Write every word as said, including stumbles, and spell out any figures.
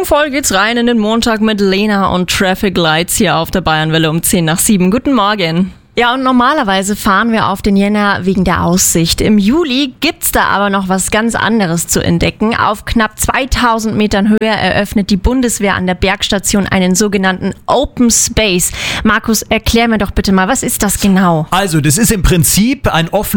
voll geht's rein in den Montag mit Lena und Traffic Lights hier auf der Bayernwelle um zehn nach sieben. Guten Morgen. Ja, und normalerweise fahren wir auf den Jänner wegen der Aussicht. Im Juli gibt's da aber noch was ganz anderes zu entdecken. Auf knapp zweitausend Metern Höhe eröffnet die Bundeswehr an der Bergstation einen sogenannten Open Space. Markus, erklär mir doch bitte mal, was ist das genau? Also, das ist im Prinzip ein offenes